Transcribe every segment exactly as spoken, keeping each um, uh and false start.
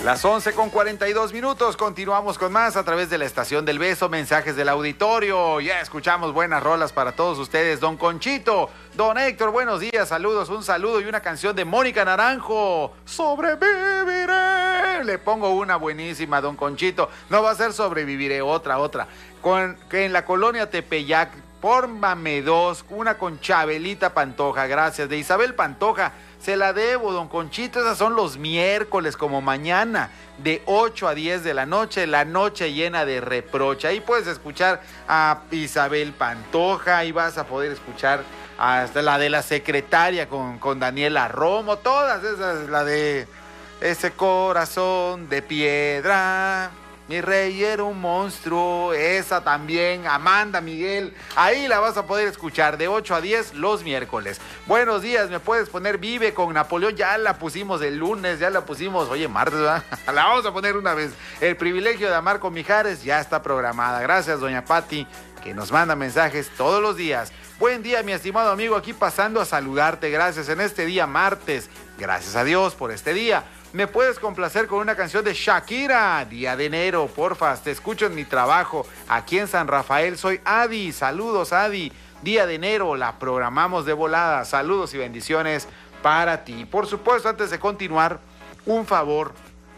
Las once con cuarenta y dos minutos, continuamos con más a través de la Estación del Beso, mensajes del auditorio. Ya escuchamos buenas rolas para todos ustedes. Don Conchito, don Héctor, buenos días, saludos, un saludo y una canción de Mónica Naranjo. Sobreviviré. Le pongo una buenísima, don Conchito. No va a ser Sobreviviré, otra, otra. Con, que en la colonia Tepeyac, fórmame dos, una con Chabelita Pantoja, gracias, de Isabel Pantoja. Se la debo, don Conchito, esas son los miércoles como mañana, de ocho a diez de la noche, la noche llena de reproche. Ahí puedes escuchar a Isabel Pantoja, ahí vas a poder escuchar hasta la de la secretaria con, con Daniela Romo, todas esas, la de ese corazón de piedra. Mi rey era un monstruo, esa también, Amanda Miguel, ahí la vas a poder escuchar de ocho a diez los miércoles. Buenos días, me puedes poner Vive con Napoleón, ya la pusimos el lunes, ya la pusimos, oye, martes, ¿verdad? La vamos a poner una vez. El privilegio de amar con Mijares ya está programada. Gracias, doña Patti, que nos manda mensajes todos los días. Buen día, mi estimado amigo, aquí pasando a saludarte, gracias en este día martes. Gracias a Dios por este día. ¿Me puedes complacer con una canción de Shakira? Día de enero, porfa, te escucho en mi trabajo. Aquí en San Rafael soy Adi. Saludos, Adi. Día de enero, la programamos de volada. Saludos y bendiciones para ti. Por supuesto, antes de continuar, un favor.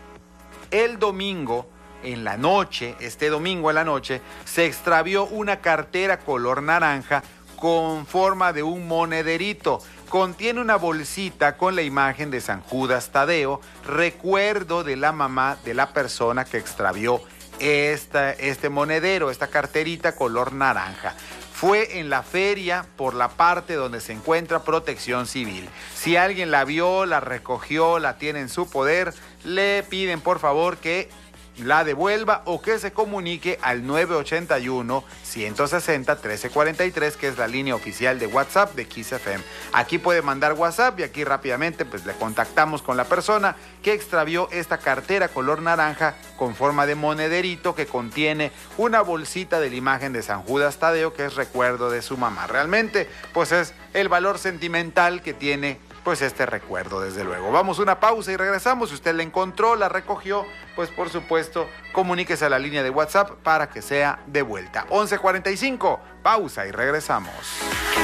El domingo, en la noche, este domingo en la noche, se extravió una cartera color naranja con forma de un monederito. Contiene una bolsita con la imagen de San Judas Tadeo, recuerdo de la mamá de la persona que extravió esta, este monedero, esta carterita color naranja. Fue en la feria por la parte donde se encuentra Protección Civil. Si alguien la vio, la recogió, la tiene en su poder, le piden por favor que la devuelva o que se comunique al nueve ochenta y uno, ciento sesenta, trece cuarenta y tres, que es la línea oficial de WhatsApp de Kiss F M. Aquí puede mandar WhatsApp y aquí rápidamente pues le contactamos con la persona que extravió esta cartera color naranja con forma de monederito que contiene una bolsita de la imagen de San Judas Tadeo, que es recuerdo de su mamá. Realmente pues es el valor sentimental que tiene pues este recuerdo, desde luego. Vamos a una pausa y regresamos. Si usted la encontró, la recogió, pues por supuesto, comuníquese a la línea de WhatsApp para que sea devuelta. once cuarenta y cinco, pausa y regresamos.